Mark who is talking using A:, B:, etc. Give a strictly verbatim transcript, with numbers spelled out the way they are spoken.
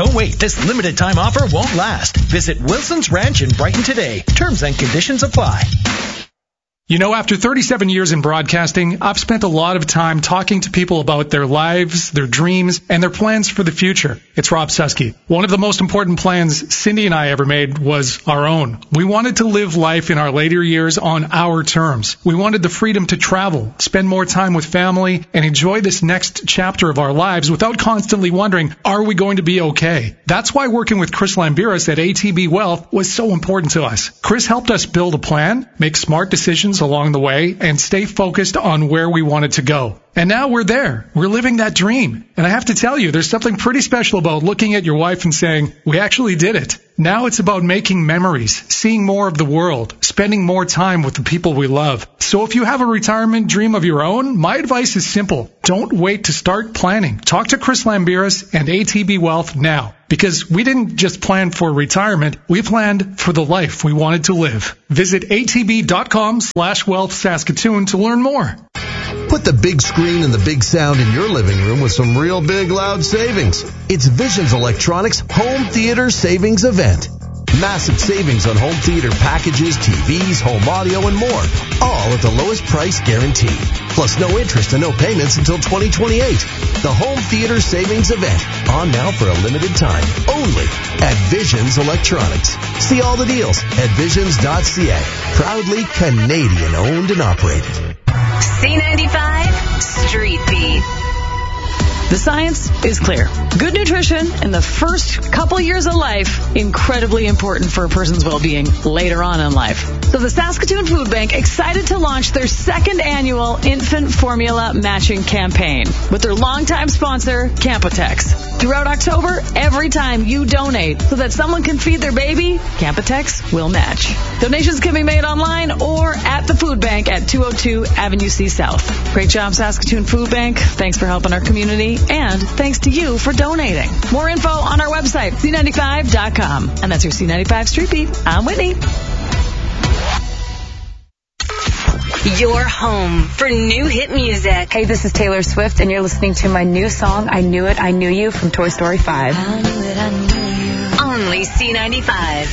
A: Don't wait. This limited time offer won't last. Visit Wilson's Ranch in Brighton today. Terms and conditions apply.
B: You know, after thirty-seven years in broadcasting, I've spent a lot of time talking to people about their lives, their dreams, and their plans for the future. It's Rob Susky. One of the most important plans Cindy and I ever made was our own. We wanted to live life in our later years on our terms. We wanted the freedom to travel, spend more time with family, and enjoy this next chapter of our lives without constantly wondering, are we going to be okay? That's why working with Chris Lambiris at A T B Wealth was so important to us. Chris helped us build a plan, make smart decisions along the way, and stay focused on where we wanted to go. And now we're there. We're living that dream. And I have to tell you, there's something pretty special about looking at your wife and saying, we actually did it. Now it's about making memories, seeing more of the world, spending more time with the people we love. So if you have a retirement dream of your own, my advice is simple. Don't wait to start planning. Talk to Chris Lambiris and A T B Wealth now. Because we didn't just plan for retirement, we planned for the life we wanted to live. Visit atb.com slash wealth Saskatoon to learn more.
C: Put the big screen and the big sound in your living room with some real big loud savings. It's Visions Electronics Home Theater Savings Event. Massive savings on home theater packages, T Vs, home audio, and more. All at the lowest price guaranteed. Plus no interest and no payments until twenty twenty-eight. The Home Theater Savings Event. On now for a limited time. Only at Visions Electronics. See all the deals at visions dot c a. Proudly Canadian owned and operated.
D: C ninety-five Street Beat.
E: The science is clear. Good nutrition in the first couple years of life, incredibly important for a person's well-being later on in life. So the Saskatoon Food Bank excited to launch their second annual infant formula matching campaign with their longtime sponsor, Campotex. Throughout October, every time you donate so that someone can feed their baby, Campotex will match. Donations can be made online or at the food bank at two oh two Avenue C South. Great job, Saskatoon Food Bank. Thanks for helping our community. And thanks to you for donating. More info on our website, c ninety-five dot com. And that's your C ninety-five Street Beat. I'm Whitney.
D: Your home for new hit music.
F: Hey, this is Taylor Swift, and you're listening to my new song, I Knew It, I Knew You, from Toy Story five.
D: I knew it, I knew you. Only C ninety-five.